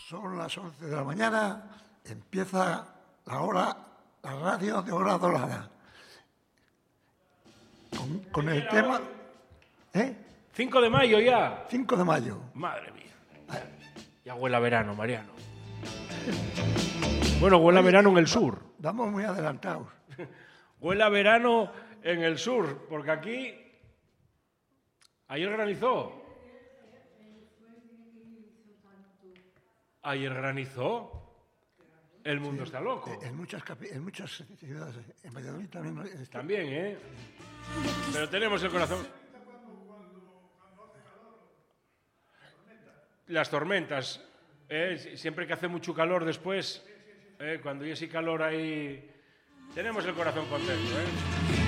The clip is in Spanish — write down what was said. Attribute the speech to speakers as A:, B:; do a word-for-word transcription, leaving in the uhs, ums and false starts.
A: Son las once de la mañana, empieza la hora, la radio de Hora Dorada. Con, con el tema... ¿Eh?
B: cinco de mayo ya.
A: cinco de mayo.
B: Madre mía. Ya huele a verano, Mariano. Bueno, huele a verano en el sur.
A: Vamos muy adelantados.
B: Huele a verano en el sur, porque aquí... Ayer granizó. Ayer granizó. El mundo sí, está loco.
A: En muchas, en muchas ciudades. En Valladolid también. Está...
B: También, ¿eh? Pero tenemos el corazón. Las tormentas. ¿eh? Siempre que hace mucho calor después, ¿eh? Cuando hay ese calor ahí, tenemos el corazón contento, ¿eh?